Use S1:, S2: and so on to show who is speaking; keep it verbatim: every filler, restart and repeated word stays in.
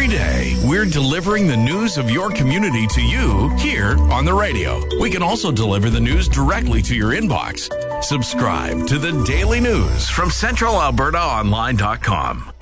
S1: Every day, we're delivering the news of your community to you here on the radio. We can also deliver the news directly to your inbox. Subscribe to the Daily News from Central Alberta Online dot com.